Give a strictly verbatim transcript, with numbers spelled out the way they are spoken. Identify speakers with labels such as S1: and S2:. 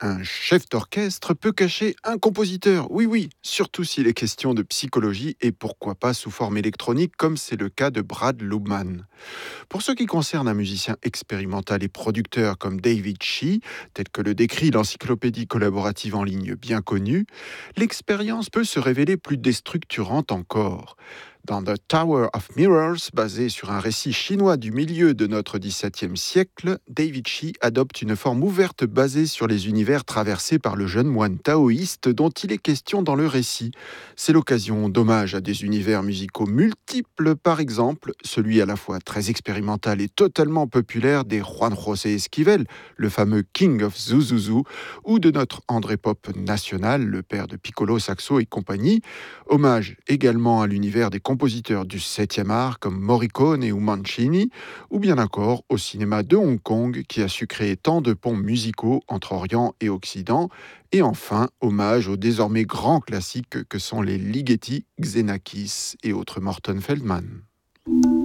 S1: Un chef d'orchestre peut cacher un compositeur, oui oui, surtout s'il est question de psychologie et pourquoi pas sous forme électronique comme c'est le cas de Brad Lubman. Pour ce qui concerne un musicien expérimental et producteur comme David Shee, tel que le décrit l'encyclopédie collaborative en ligne bien connue, l'expérience peut se révéler plus déstructurante encore. Dans The Tower of Mirrors, basé sur un récit chinois du milieu de notre dix-septième siècle, David Shee adopte une forme ouverte basée sur les univers traversés par le jeune moine taoïste dont il est question dans le récit. C'est l'occasion d'hommage à des univers musicaux multiples, par exemple celui à la fois très expérimental et totalement populaire des Juan José Esquivel, le fameux King of Zuzuzu, ou de notre André Pop national, le père de Piccolo, Saxo et compagnie. Hommage également à l'univers des compositeurs du septième art comme Morricone ou Mancini, ou bien encore au cinéma de Hong Kong qui a su créer tant de ponts musicaux entre Orient et Occident. Et enfin, hommage aux désormais grands classiques que sont les Ligeti, Xenakis et autres Morton Feldman.